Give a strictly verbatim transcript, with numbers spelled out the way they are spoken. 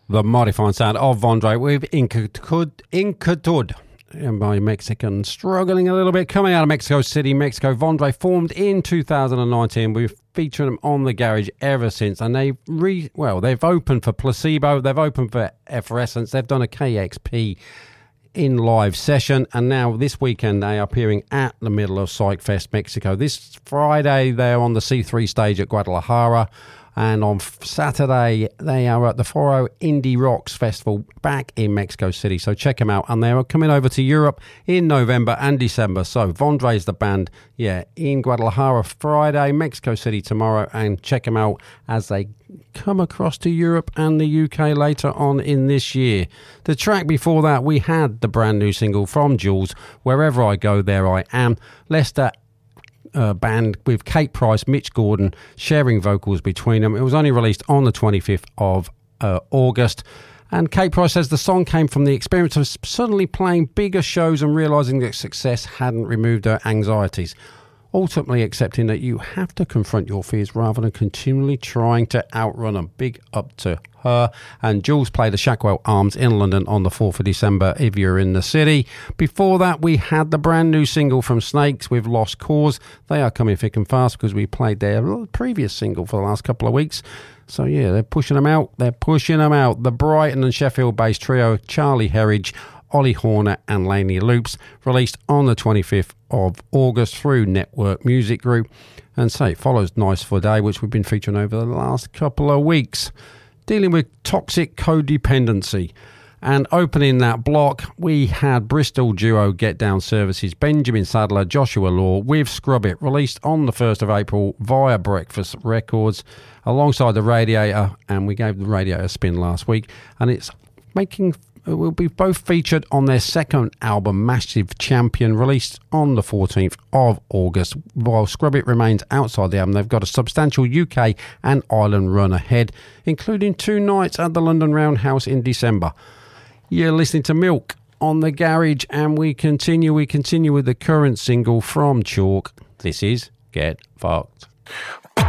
The mighty fine sound of Vondre with Inquietud, Inquietud, and my Mexican struggling a little bit. Coming out of Mexico City, Mexico, Vondre formed in two thousand nineteen. We've featured them on the garage ever since, and they've re well, they've opened for Placebo, they've opened for Effervescence, they've done a K X P in live session, and now this weekend they are appearing at the middle of Psych Fest Mexico. This Friday they're on the C three stage at Guadalajara. And on Saturday, they are at the Foro Indie Rocks Festival back in Mexico City. So check them out. And they're coming over to Europe in November and December. So Vondre's the band, yeah, in Guadalajara Friday, Mexico City tomorrow. And check them out as they come across to Europe and the U K later on in this year. The track before that, we had the brand new single from Jules, Wherever I Go, There I Am. Leicester Uh, band with Kate Price, Mitch Gordon sharing vocals between them. It was only released on the twenty-fifth of uh, August, and Kate Price says the song came from the experience of suddenly playing bigger shows and realising that success hadn't removed her anxieties, ultimately accepting that you have to confront your fears rather than continually trying to outrun them. Big up to her. And Jules played the Shackwell Arms in London on the fourth of December if you're in the city. Before that, we had the brand new single from Snakes with Lost Cause. They are coming thick and fast because we played their previous single for the last couple of weeks. So yeah, they're pushing them out. They're pushing them out. The Brighton and Sheffield-based trio Charlie Herridge, Ollie Horner and Laney Loops, released on the twenty-fifth of August through Network Music Group. And say it follows Nice for Day, which we've been featuring over the last couple of weeks, dealing with toxic codependency. And opening that block, we had Bristol duo Get Down Services, Benjamin Sadler, Joshua Law with Scrub It, released on the first of April via Breakfast Records, alongside the Radiator, and we gave the Radiator a spin last week, and it's making it will be both featured on their second album, Massive Champion, released on the fourteenth of August. While Scrub It remains outside the album, they've got a substantial U K and Ireland run ahead, including two nights at the London Roundhouse in December. You're listening to Milk on the Garage, and we continue, we continue with the current single from Chalk. This is Get Fucked.